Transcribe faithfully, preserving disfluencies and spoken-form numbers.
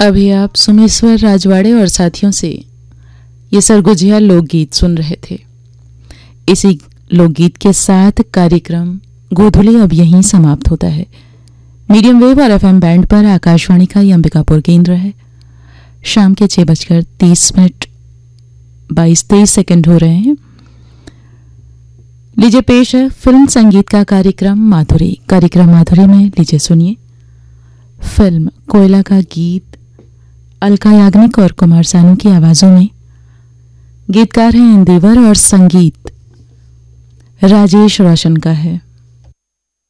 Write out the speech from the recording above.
अभी आप सुमेश्वर राजवाड़े और साथियों से ये सरगुजिया लोकगीत सुन रहे थे। इसी लोकगीत के साथ कार्यक्रम गोधुली अब यहीं समाप्त होता है। मीडियम वेव और एफएम बैंड पर आकाशवाणी का ये अंबिकापुर केंद्र है। शाम के छः बजकर तीस मिनट बाईस तेईस सेकेंड हो रहे हैं। लीजिए पेश है फिल्म संगीत का कार्यक्रम माधुरी। कार्यक्रम माधुरी में लीजिए सुनिए फिल्म कोयला का गीत अलका याग्निक और कुमार सानू की आवाजों में। गीतकार हैं इंदिवर और संगीत राजेश रोशन का है।